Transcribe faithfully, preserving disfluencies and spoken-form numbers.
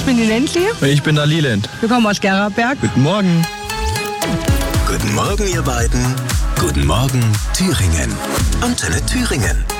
ich bin die Nancy. Ich bin der Leland. Wir kommen aus Gererberg. Guten Morgen. Guten Morgen, ihr beiden. Guten Morgen, Thüringen. Antenne Thüringen.